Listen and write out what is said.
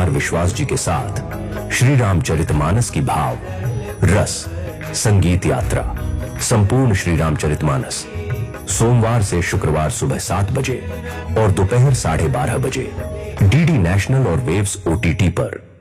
कुमार विश्वास जी के साथ श्री रामचरितमानस की भाव रस संगीत यात्रा संपूर्ण श्री रामचरितमानस सोमवार से शुक्रवार सुबह 7 बजे और दोपहर 12:30 बजे डीडी नेशनल और वेव्स OTT पर।